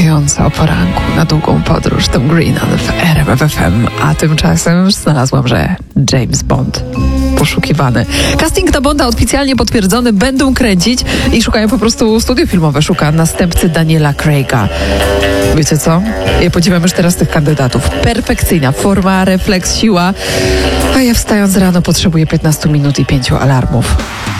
Uspokajająca o poranku na długą podróż Tom Greenan w RMF FM, a tymczasem znalazłam, że James Bond poszukiwany. Casting na Bonda oficjalnie potwierdzony, będą kręcić i szukają po prostu, studio filmowe szuka następcy Daniela Craiga. Wiecie co? Ja podziwiam już teraz tych kandydatów. Perfekcyjna forma, refleks, siła, a ja wstając rano potrzebuję 15 minut i 5 alarmów.